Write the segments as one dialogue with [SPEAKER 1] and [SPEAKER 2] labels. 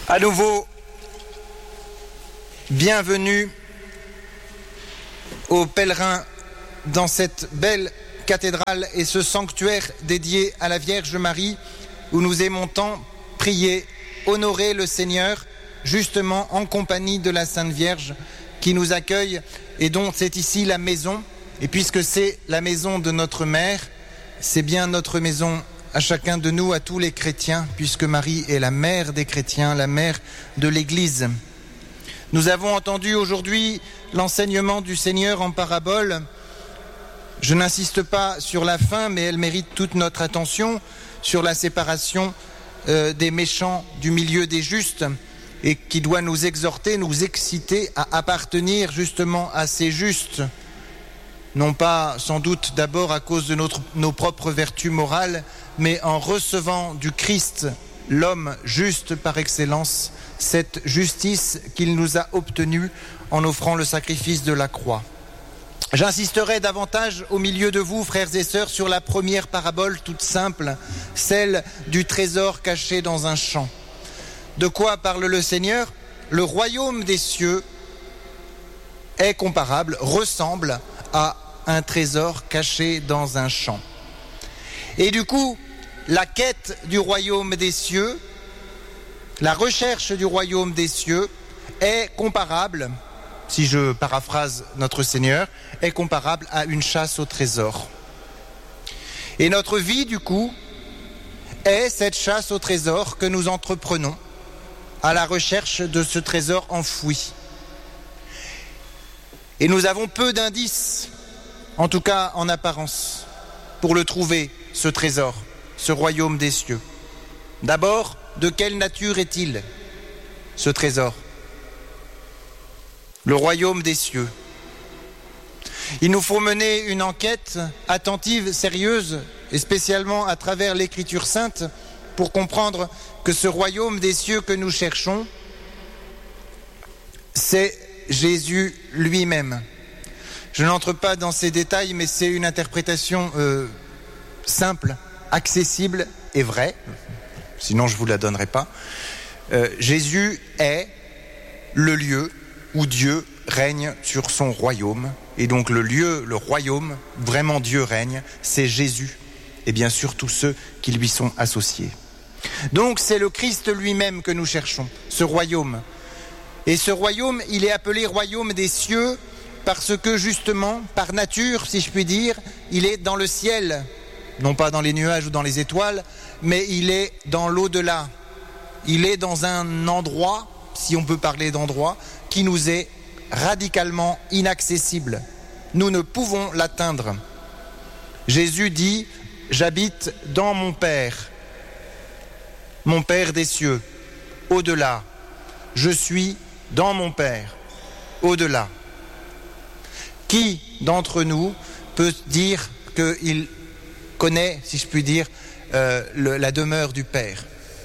[SPEAKER 1] À nouveau, bienvenue aux pèlerins dans cette belle cathédrale et ce sanctuaire dédié à la Vierge Marie où nous aimons tant prier, honorer le Seigneur justement en compagnie de la Sainte Vierge qui nous accueille et dont c'est ici la maison. Et puisque c'est la maison de notre Mère, c'est bien notre maison à chacun de nous, à tous les chrétiens, puisque Marie est la mère des chrétiens, la mère de l'Église. Nous avons entendu aujourd'hui l'enseignement du Seigneur en parabole. Je n'insiste pas sur la fin, mais elle mérite toute notre attention, sur la séparation des méchants du milieu des justes, et qui doit nous exhorter, nous exciter à appartenir justement à ces justes. Non pas sans doute d'abord à cause de nos propres vertus morales, mais en recevant du Christ, l'homme juste par excellence, cette justice qu'il nous a obtenue en offrant le sacrifice de la croix. J'insisterai davantage au milieu de vous, frères et sœurs, sur la première parabole toute simple, celle du trésor caché dans un champ. De quoi parle le Seigneur ? Le royaume des cieux est comparable, ressemble à un trésor caché dans un champ. Et du coup, la quête du royaume des cieux, la recherche du royaume des cieux est comparable, si je paraphrase notre Seigneur, est comparable à une chasse au trésor. Et notre vie, du coup, est cette chasse au trésor que nous entreprenons à la recherche de ce trésor enfoui. Et nous avons peu d'indices, en tout cas en apparence, pour le trouver, ce trésor, ce royaume des cieux. D'abord, de quelle nature est-il, ce trésor ? Le royaume des cieux. Il nous faut mener une enquête attentive, sérieuse, et spécialement à travers l'Écriture sainte, pour comprendre que ce royaume des cieux que nous cherchons, c'est Jésus lui-même. Je n'entre pas dans ces détails, mais c'est une interprétation simple, accessible et vraie. Sinon, je ne vous la donnerai pas. Jésus est le lieu où Dieu règne sur son royaume. Et donc le lieu, le royaume, vraiment Dieu règne, c'est Jésus. Et bien sûr, tous ceux qui lui sont associés. Donc c'est le Christ lui-même que nous cherchons, ce royaume. Et ce royaume, il est appelé royaume des cieux parce que justement, par nature, si je puis dire, il est dans le ciel. Non pas dans les nuages ou dans les étoiles, mais il est dans l'au-delà. Il est dans un endroit, si on peut parler d'endroit, qui nous est radicalement inaccessible. Nous ne pouvons l'atteindre. Jésus dit « J'habite dans mon Père des cieux, au-delà. Je suis dans mon Père, au-delà. » Qui d'entre nous peut dire qu'il connaît, si je puis dire, la demeure du Père ?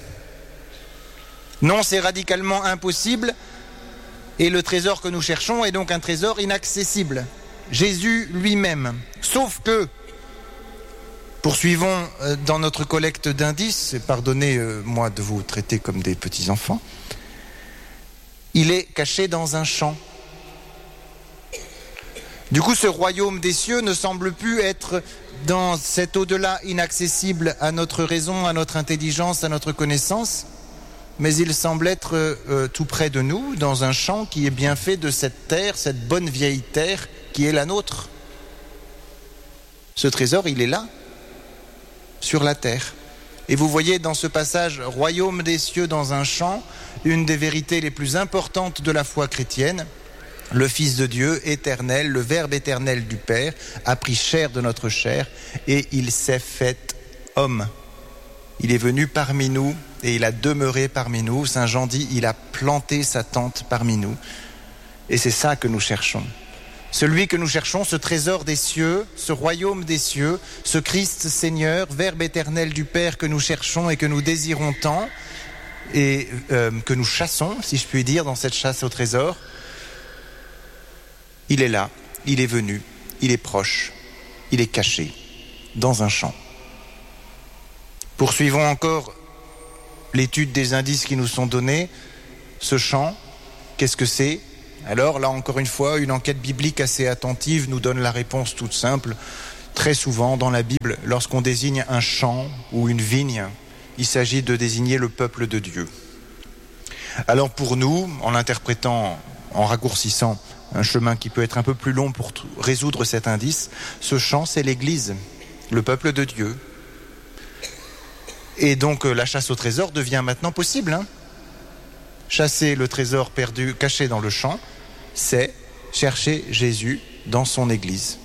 [SPEAKER 1] Non, c'est radicalement impossible et le trésor que nous cherchons est donc un trésor inaccessible. Jésus lui-même. Sauf que, poursuivons dans notre collecte d'indices, et pardonnez-moi de vous traiter comme des petits-enfants, il est caché dans un champ. Du coup, ce royaume des cieux ne semble plus être dans cet au-delà inaccessible à notre raison, à notre intelligence, à notre connaissance, mais il semble être tout près de nous, dans un champ qui est bien fait de cette terre, cette bonne vieille terre qui est la nôtre. Ce trésor, il est là, sur la terre. Et vous voyez dans ce passage, royaume des cieux dans un champ, une des vérités les plus importantes de la foi chrétienne. Le Fils de Dieu, éternel, le Verbe éternel du Père, a pris chair de notre chair et il s'est fait homme. Il est venu parmi nous et il a demeuré parmi nous. Saint Jean dit, il a planté sa tente parmi nous. Et c'est ça que nous cherchons. Celui que nous cherchons, ce trésor des cieux, ce royaume des cieux, ce Christ Seigneur, Verbe éternel du Père que nous cherchons et que nous désirons tant et que nous chassons, si je puis dire, dans cette chasse au trésor, il est là, il est venu, il est proche, il est caché dans un champ. Poursuivons encore l'étude des indices qui nous sont donnés. Ce champ, qu'est-ce que c'est ? Alors là, encore une fois, une enquête biblique assez attentive nous donne la réponse toute simple. Très souvent, dans la Bible, lorsqu'on désigne un champ ou une vigne, il s'agit de désigner le peuple de Dieu. Alors pour nous, en l'interprétant, en raccourcissant un chemin qui peut être un peu plus long pour résoudre cet indice, ce champ, c'est l'Église, le peuple de Dieu. Et donc la chasse au trésor devient maintenant possible. Chasser le trésor perdu, caché dans le champ, c'est chercher Jésus dans son Église.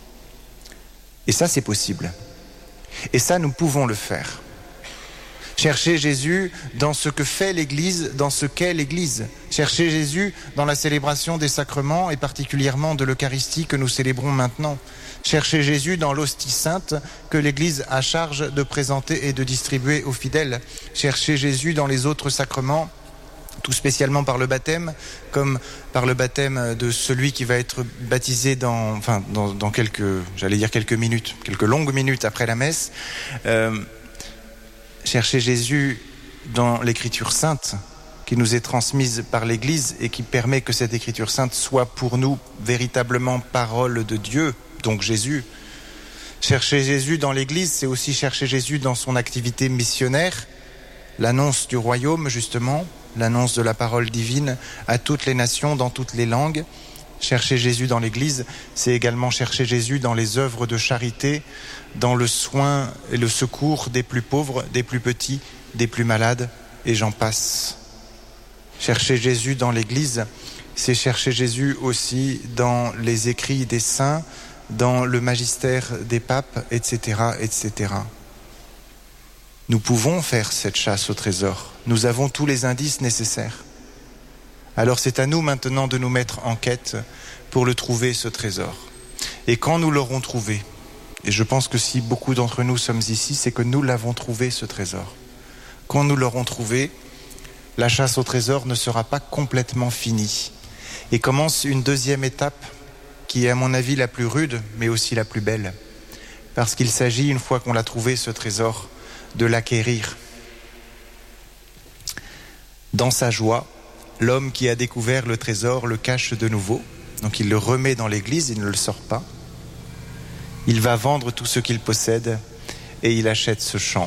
[SPEAKER 1] Et ça, c'est possible. Et ça, nous pouvons le faire. Chercher Jésus dans ce que fait l'Église, dans ce qu'est l'Église. Chercher Jésus dans la célébration des sacrements et particulièrement de l'Eucharistie que nous célébrons maintenant. Chercher Jésus dans l'hostie sainte que l'Église a charge de présenter et de distribuer aux fidèles. Chercher Jésus dans les autres sacrements, tout spécialement par le baptême, comme par le baptême de celui qui va être baptisé dans quelques minutes, quelques longues minutes après la messe. Chercher Jésus dans l'écriture sainte qui nous est transmise par l'Église et qui permet que cette écriture sainte soit pour nous véritablement parole de Dieu, donc Jésus. Chercher Jésus dans l'Église, c'est aussi chercher Jésus dans son activité missionnaire, l'annonce du royaume justement, l'annonce de la parole divine à toutes les nations, dans toutes les langues. Chercher Jésus dans l'Église, c'est également chercher Jésus dans les œuvres de charité, dans le soin et le secours des plus pauvres, des plus petits, des plus malades, et j'en passe. Chercher Jésus dans l'Église, c'est chercher Jésus aussi dans les écrits des saints, dans le magistère des papes, etc., etc. Nous pouvons faire cette chasse au trésor. Nous avons tous les indices nécessaires. Alors c'est à nous maintenant de nous mettre en quête pour le trouver, ce trésor. Et quand nous l'aurons trouvé, et je pense que si beaucoup d'entre nous sommes ici, c'est que nous l'avons trouvé, ce trésor. Quand nous l'aurons trouvé, la chasse au trésor ne sera pas complètement finie. Et commence une deuxième étape qui est à mon avis la plus rude, mais aussi la plus belle. Parce qu'il s'agit, une fois qu'on l'a trouvé, ce trésor, de l'acquérir. Dans sa joie, l'homme qui a découvert le trésor le cache de nouveau. Donc il le remet dans l'église, il ne le sort pas. Il va vendre tout ce qu'il possède et il achète ce champ.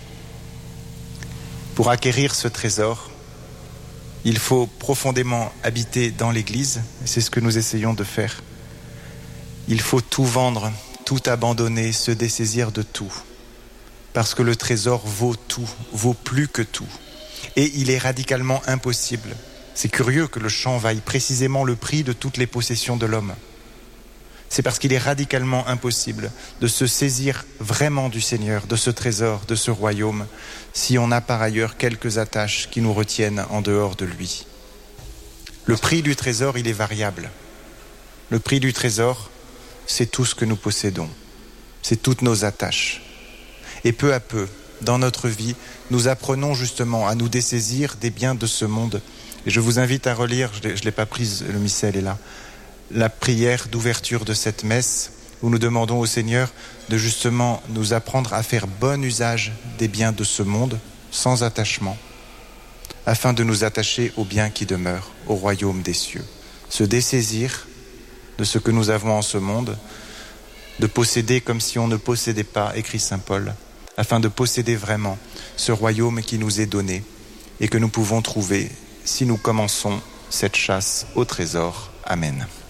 [SPEAKER 1] Pour acquérir ce trésor, il faut profondément habiter dans l'église. Et c'est ce que nous essayons de faire. Il faut tout vendre, tout abandonner, se dessaisir de tout. Parce que le trésor vaut tout, vaut plus que tout. Et il est radicalement impossible. C'est curieux que le champ vaille précisément le prix de toutes les possessions de l'homme. C'est parce qu'il est radicalement impossible de se saisir vraiment du Seigneur, de ce trésor, de ce royaume, si on a par ailleurs quelques attaches qui nous retiennent en dehors de lui. Le prix du trésor, il est variable. Le prix du trésor, c'est tout ce que nous possédons. C'est toutes nos attaches. Et peu à peu, dans notre vie, nous apprenons justement à nous dessaisir des biens de ce monde. Et je vous invite à relire, je ne l'ai pas prise, le missel est là, la prière d'ouverture de cette messe où nous demandons au Seigneur de justement nous apprendre à faire bon usage des biens de ce monde sans attachement, afin de nous attacher aux biens qui demeurent, au royaume des cieux. Se dessaisir de ce que nous avons en ce monde, de posséder comme si on ne possédait pas, écrit saint Paul, afin de posséder vraiment ce royaume qui nous est donné et que nous pouvons trouver si nous commençons cette chasse au trésor. Amen.